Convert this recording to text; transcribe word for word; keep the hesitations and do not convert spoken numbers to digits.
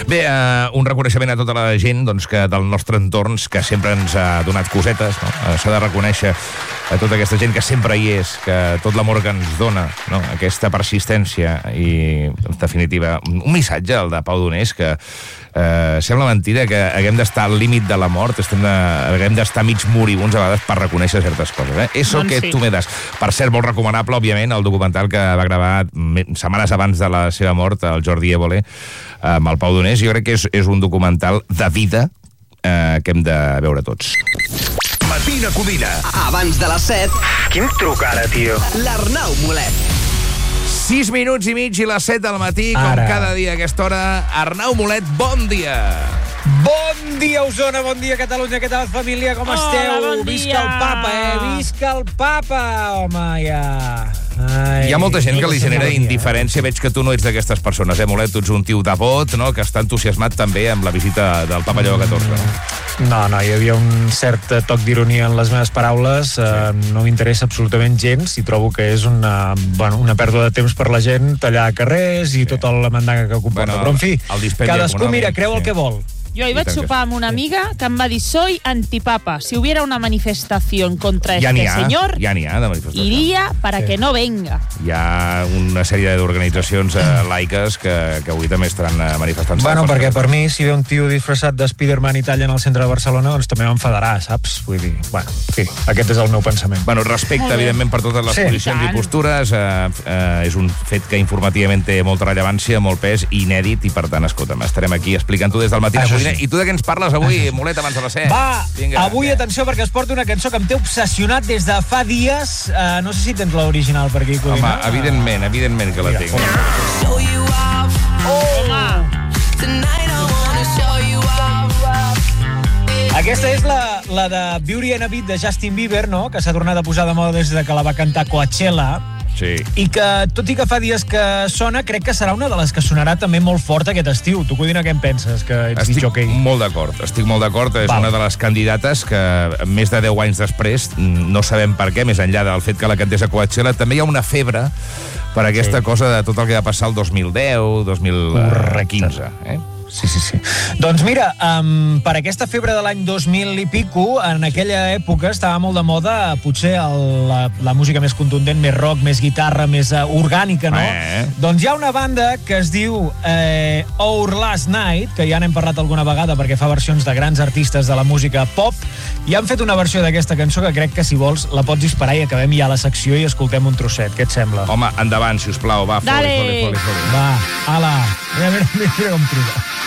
Bé, uh, un reconeixement a tota la gent doncs, que del nostre entorn que sempre ens ha donat cosetes, no? Uh, s'ha de reconèixer a tota aquesta gent que sempre hi és, que tot l'amor que ens dona, no? Aquesta persistència i, en definitiva, un missatge, el de Pau Donés, que Uh, sembla mentida que haguem d'estar al límit de la mort, estem de, haguem d'estar mig moribuns a vegades per reconèixer certes coses. Eh? Eso doncs que sí. Tu me das. Per cert, molt recomanable, òbviament, el documental que va gravar setmanes abans de la seva mort, el Jordi Évole, amb el Pau Donés. Jo crec que és, és un documental de vida uh, que hem de veure tots. Matina Codina. Abans de les set. Quin truc ara, tio? L'Arnau Molet. sis minuts i mig i les set del matí, com Ara. cada dia a aquesta hora. Arnau Molet, bon dia! Bon dia, Osona, bon dia, Catalunya, què tal, família, com Hola, esteu? bon Visca dia. el papa, eh? Visca el papa, home, ja... Ai, Hi ha molta gent que li genera bon dia. indiferència. Veig que tu no ets d'aquestes persones, eh, Molet? Tu ets un tio devot, no?, que està entusiasmat també amb la visita del papa Lleó catorze. No? No, no, hi havia un cert toc d'ironia en les meves paraules. Sí. Uh, no m'interessa absolutament gens i trobo que és una, bueno, una pèrdua de temps per la gent tallar carrers i sí. tota la mandanga que comporta. Bueno, Però, en fi, el dispendi cadascú, econòmic, mira, creu sí. el que vol. Yo ahí vaig tant que sopar amb una amiga que em va dir soy antipapa. Si hubiera una manifestación contra Ja n'hi este ha, señor, ja n'hi ha de manifestacions. iría para Sí. que no venga. Hi ha una sèrie d'organitzacions eh, laiques que, que avui també estaran eh, manifestant-se. Bueno, perquè per mi, si ve un tio disfressat de Spiderman i talla en el centre de Barcelona, doncs també m'enfadarà, saps? Vull dir, bueno, en fi, aquest és el meu pensament. Bueno, respecte, Molt bé. evidentment, per totes les Sí. posicions i Tant. postures. Eh, eh, és un fet que informativament té molta rellevància, molt pes, inèdit, i per tant, escolta'm, estarem aquí explicant-ho des del matí. Això Codina. sí. I tu de què ens parles avui, Molet, abans de les set? Va, Vinga, avui, ja. atenció, perquè es porta una cançó que em té obsessionat des de fa dies. Uh, no sé si tens l'original per aquí, Home, Codina. evidentment, evidentment que la Mira, tinc. com- Aquesta és la, la de Beauty and a Beat de Justin Bieber, no?, que s'ha tornat a posar de moda des de que la va cantar Coachella. Sí. I que, tot i que fa dies que sona, crec que serà una de les que sonarà també molt fort aquest estiu. Tu, Codina, què en penses? Que ets Estic disc jockey. molt d'acord, estic molt d'acord. És Val. una de les candidates que, més de deu anys després, no sabem per què, més enllà del fet que la cantés a Coachella, també hi ha una febre per aquesta Sí. cosa de tot el que va passar el dos mil deu, dos mil quinze. Eh? Sí, sí, sí. Doncs mira, um, per aquesta febre de l'any dos mil i pico, en aquella època estava molt de moda potser el, la, la música més contundent, més rock, més guitarra, més uh, orgànica, no? Eh. Doncs hi ha una banda que es diu eh, Our Last Night, que ja n'hem parlat alguna vegada perquè fa versions de grans artistes de la música pop, i han fet una versió d'aquesta cançó que crec que, si vols, la pots disparar i acabem ja la secció i escoltem un trosset. Què et sembla? Home, endavant, si us plau, va, foli, Dale. foli, foli, foli. Va, ala, mira, mira, mira com truca.